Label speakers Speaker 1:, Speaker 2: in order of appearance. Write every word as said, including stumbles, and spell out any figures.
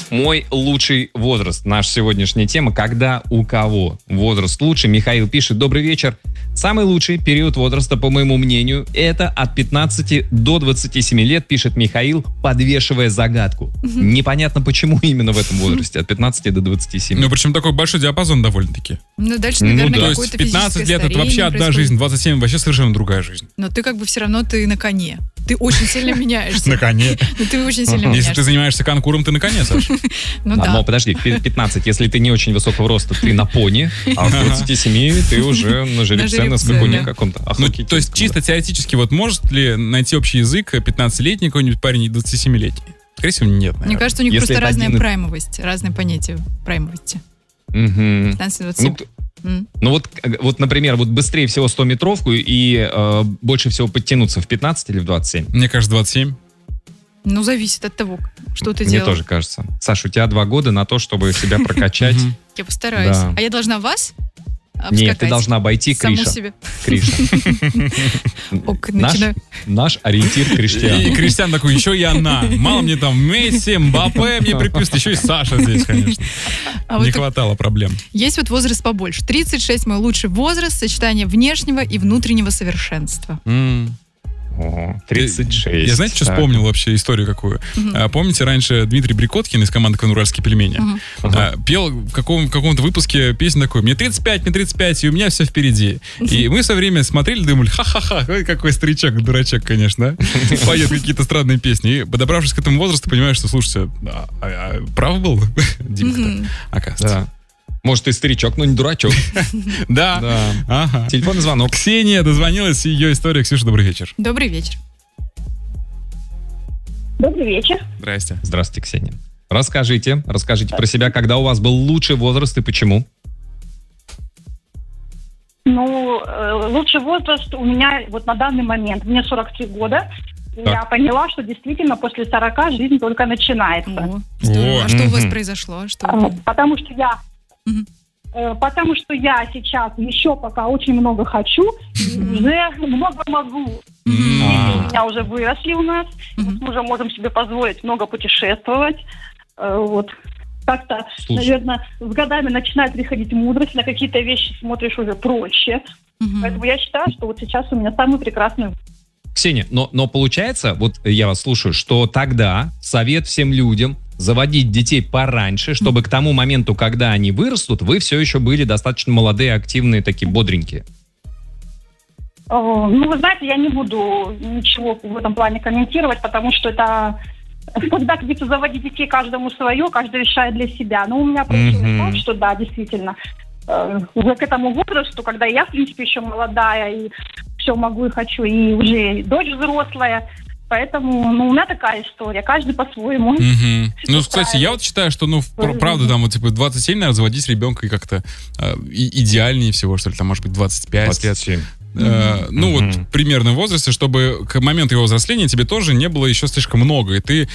Speaker 1: Мой лучший возраст. Наша сегодняшняя тема. Когда у кого возраст лучше? Михаил пишет: добрый вечер. Самый лучший период возраста, по моему мнению, это от пятнадцати до двадцати семи лет, пишет Михаил, подвешивая загадку. Непонятно, почему именно в этом возрасте, от пятнадцати до двадцати семи.
Speaker 2: Ну, причем такой большой диапазон довольно-таки.
Speaker 3: Ну, дальше, наверное,
Speaker 2: ну, да.
Speaker 3: какое-то
Speaker 2: То есть пятнадцать лет это вообще одна
Speaker 3: происходит.
Speaker 2: жизнь, двадцать семь вообще совершенно другая жизнь.
Speaker 3: Но ты как бы все равно ты на коне. Ты очень сильно меняешься.
Speaker 2: На коне.
Speaker 3: Ну, ты очень сильно
Speaker 2: Если
Speaker 3: меняешься.
Speaker 2: ты занимаешься конкуром, ты на коне, Саша.
Speaker 3: Ну
Speaker 1: А,
Speaker 3: да.
Speaker 1: но подожди, пятнадцать, если ты не очень высокого роста, ты на пони, а в двадцати семи ты уже на жеребце, на
Speaker 3: жеребце,
Speaker 1: скакуне
Speaker 3: да.
Speaker 1: каком-то.
Speaker 2: Ну,
Speaker 1: Охотники,
Speaker 2: то есть
Speaker 1: да.
Speaker 2: чисто теоретически вот может ли найти общий язык пятнадцатилетний какой-нибудь парень и двадцатисемилетний? Скорее всего, нет, наверное.
Speaker 3: Мне кажется, у них
Speaker 1: Если
Speaker 3: просто
Speaker 1: это
Speaker 3: разная
Speaker 1: один и-
Speaker 3: праймовость, разное понятие праймовости.
Speaker 1: Мгм.
Speaker 3: пятнадцать двадцать семь.
Speaker 1: Ну, т- Ну вот, э, вот, например, вот быстрее всего стометровку и э, больше всего подтянуться в пятнадцать или в двадцать семь?
Speaker 2: Мне кажется, двадцать семь.
Speaker 3: Ну, зависит от того, что ты
Speaker 1: Мне
Speaker 3: делал.
Speaker 1: тоже кажется. Саша, у тебя два года на то, чтобы себя прокачать.
Speaker 2: Мгм.
Speaker 3: Я постараюсь.
Speaker 1: Да.
Speaker 3: А я должна вас
Speaker 1: Нет,
Speaker 3: обскакать?
Speaker 1: ты должна обойти
Speaker 3: Саму
Speaker 1: Криша.
Speaker 3: себе.
Speaker 1: Криша.
Speaker 3: Ок,
Speaker 1: Наш,
Speaker 3: начинаю.
Speaker 1: наш ориентир
Speaker 2: И
Speaker 1: Криштиану.
Speaker 2: Криштиан такой, еще и она. Мало мне там Месси, Мбаппе мне приписывают, еще и Саша здесь, конечно.
Speaker 3: А вот
Speaker 2: Не
Speaker 3: так-
Speaker 2: хватало проблем.
Speaker 3: есть вот возраст побольше. тридцать шесть мой лучший возраст, сочетание внешнего и внутреннего совершенства.
Speaker 2: М.
Speaker 1: О, тридцать шесть.
Speaker 2: Я, знаете, что
Speaker 1: Так.
Speaker 2: вспомнил вообще историю какую?
Speaker 3: Мгм.
Speaker 2: А, помните, раньше Дмитрий Брикоткин из команды «Уральские пельмени»
Speaker 3: Мгм.
Speaker 2: а, пел в, каком, в каком-то выпуске песню такую: «Мне тридцать пять, мне тридцать пять, и у меня все впереди». И мы все время смотрели, думали: ха-ха-ха, ой, какой старичок, дурачок, конечно, а. Поет какие-то странные песни. И, подобравшись к этому возрасту, понимаешь, что, слушайте, а, а- а прав был Димка-то,
Speaker 3: Мгм.
Speaker 2: оказывается.
Speaker 1: Да. Может, ты старичок, но не дурачок.
Speaker 2: Да.
Speaker 1: Да.
Speaker 2: Ага.
Speaker 1: Телефонный звонок.
Speaker 2: Ксения дозвонилась, и ее история. Ксюша, добрый вечер.
Speaker 3: Добрый вечер.
Speaker 4: Добрый вечер.
Speaker 2: Здрасте.
Speaker 1: Здравствуйте, Ксения. Расскажите, расскажите про себя, когда у вас был лучший возраст и почему?
Speaker 4: Ну, э, лучший возраст у меня вот на данный момент. Мне сорок три года. И
Speaker 1: Так.
Speaker 4: я поняла, что действительно после сорока жизнь только начинается.
Speaker 3: О, здорово.
Speaker 2: О,
Speaker 3: А что у вас
Speaker 1: мгм.
Speaker 3: произошло? Что
Speaker 4: А,
Speaker 3: вы-
Speaker 4: Потому что я...
Speaker 3: Мгм.
Speaker 4: э, Потому что я сейчас еще пока очень много хочу и уже много могу.
Speaker 3: Мгм.
Speaker 4: Дети
Speaker 1: А.
Speaker 4: у меня уже выросли у нас.
Speaker 3: Мгм.
Speaker 4: Мы уже можем себе позволить много путешествовать. Э, Вот. Как-то,
Speaker 1: Слушай.
Speaker 4: наверное, с годами начинает приходить мудрость, на какие-то вещи смотришь уже проще.
Speaker 3: Мгм.
Speaker 4: Поэтому я считаю, что вот сейчас у меня самый прекрасный.
Speaker 1: Ксения, но, но получается, вот я вас слушаю, что тогда совет всем людям заводить детей пораньше, чтобы к тому моменту, когда они вырастут, вы все еще были достаточно молодые, активные, такие бодренькие.
Speaker 4: О, Ну, вы знаете, я не буду ничего в этом плане комментировать, потому что это... Когда говорится, заводить детей каждому свое, каждый решает для себя. Но у меня получилось
Speaker 1: Мгм.
Speaker 4: так, что да, действительно, э, уже к этому возрасту, когда я, в принципе, еще молодая, и все могу и хочу, и уже дочь взрослая, поэтому, ну, у меня такая история, каждый по-своему.
Speaker 2: Мгм. Ну,
Speaker 4: Всё
Speaker 2: кстати, я вот считаю, что, ну, пр-
Speaker 4: Мгм.
Speaker 2: правда, там, вот, типа, двадцать семь, наверное, заводить ребенка и как-то э, и- идеальнее всего, что ли, там, может быть, двадцать пять лет. Э, ну,
Speaker 1: Мгм.
Speaker 2: вот, примерно в возрасте, чтобы к моменту его взросления тебе тоже не было еще слишком много, и ты